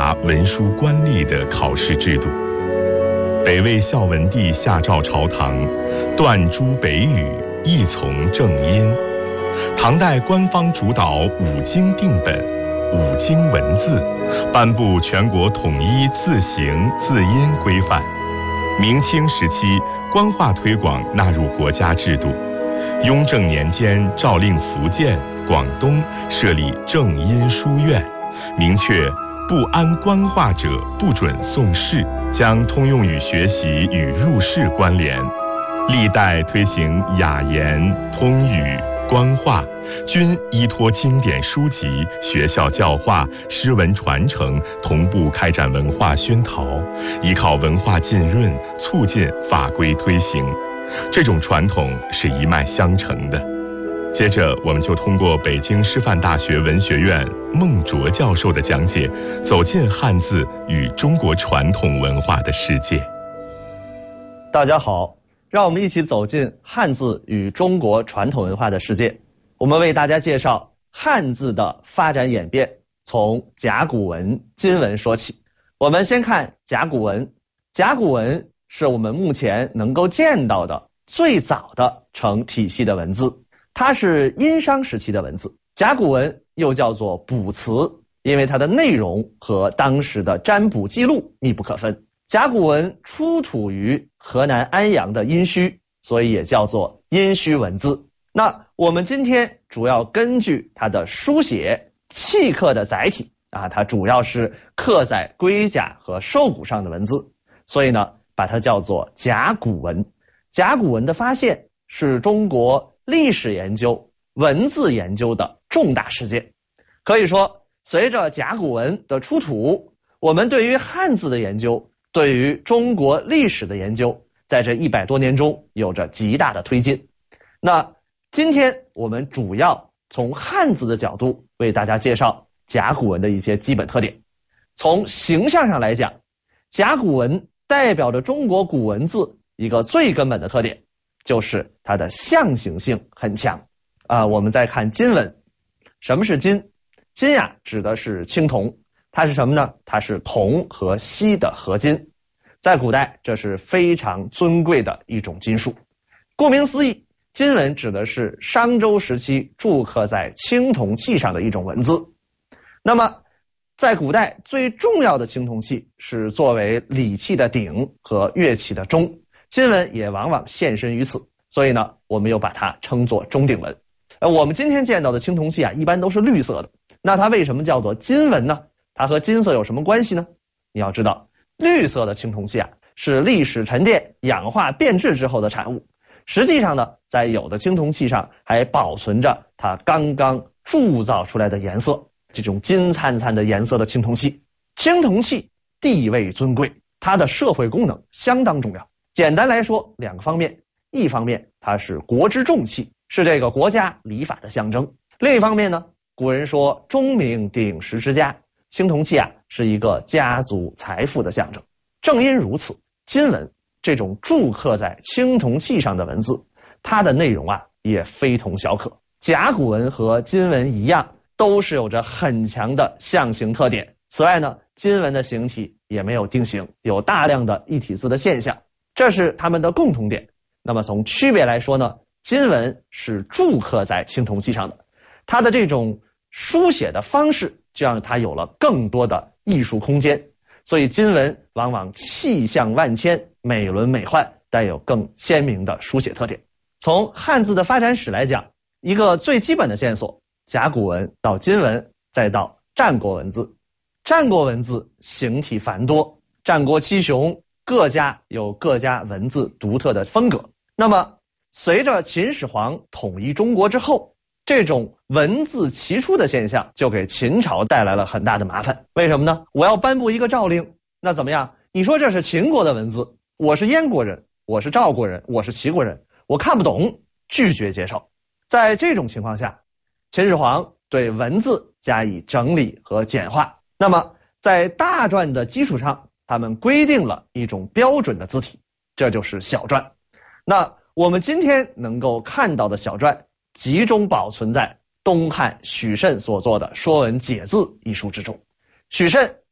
查文书官吏的考试制度。北魏孝文帝下诏朝堂，断诸北语，亦从正音。唐代官方主导五经定本、五经文字，颁布全国统一字形字音规范。明清时期，官话推广纳入国家制度。雍正年间诏令福建、广东设立正音书院，明确不谙官话者不准诵试，将通用语学习与入仕关联。历代推行雅言、通语、官话，均依托经典书籍、学校教化、诗文传承，同步开展文化熏陶，依靠文化浸润，促进法规推行。这种传统是一脉相承的。接着，我们就通过北京师范大学文学院孟卓教授的讲解，走进汉字与中国传统文化的世界。 大家好，让我们一起走进汉字与中国传统文化的世界。我们为大家介绍汉字的发展演变，从甲骨文、金文说起。我们先看甲骨文。甲骨文是我们目前能够见到的最早的成体系的文字，它是殷商时期的文字。甲骨文又叫做卜辞，因为它的内容和当时的占卜记录密不可分。甲骨文出土于河南安阳的殷墟，所以也叫做殷墟文字。那我们今天主要根据它的书写契刻的载体它主要是刻在龟甲和兽骨上的文字，所以呢把它叫做甲骨文。甲骨文的发现是中国历史研究、文字研究的重大事件。可以说，随着甲骨文的出土，我们对于汉字的研究，对于中国历史的研究，在这100多年中有着极大的推进。那今天我们主要从汉字的角度为大家介绍甲骨文的一些基本特点。从形象上来讲，甲骨文代表着中国古文字一个最根本的特点，就是它的象形性很强。我们再看金文。什么是金？金指的是青铜，它是什么呢？它是铜和锡的合金。在古代，这是非常尊贵的一种金属。顾名思义，金文指的是商周时期铸刻在青铜器上的一种文字。那么在古代最重要的青铜器是作为礼器的鼎和乐器的钟，金文也往往现身于此，所以呢我们又把它称作钟鼎文。我们今天见到的青铜器一般都是绿色的，那它为什么叫做金文呢？它和金色有什么关系呢？你要知道，绿色的青铜器是历史沉淀、氧化变质之后的产物。实际上呢，在有的青铜器上还保存着它刚刚铸造出来的颜色，这种金灿灿的颜色的青铜器。青铜器地位尊贵，它的社会功能相当重要。简单来说，两个方面，一方面它是国之重器，是这个国家礼法的象征；另一方面呢，古人说钟鸣鼎食之家，青铜器是一个家族财富的象征。正因如此，金文这种铸刻在青铜器上的文字，它的内容也非同小可。甲骨文和金文一样，都是有着很强的象形特点。此外呢，金文的形体也没有定型，有大量的异体字的现象，这是它们的共同点。那么从区别来说呢，金文是铸刻在青铜器上的，它的这种书写的方式就让它有了更多的艺术空间，所以金文往往气象万千，美轮美奂，带有更鲜明的书写特点。从汉字的发展史来讲，一个最基本的线索，甲骨文到金文，再到战国文字。战国文字形体繁多，战国七雄各家有各家文字独特的风格。那么随着秦始皇统一中国之后，这种文字齐出的现象就给秦朝带来了很大的麻烦。为什么呢？我要颁布一个诏令，那怎么样？你说这是秦国的文字，我是燕国人，我是赵国人，我是齐国人，我看不懂，拒绝接受。在这种情况下，秦始皇对文字加以整理和简化。那么在大篆的基础上，他们规定了一种标准的字体，这就是小篆。那我们今天能够看到的小篆集中保存在东汉许慎所作的《说文解字》一书之中。许慎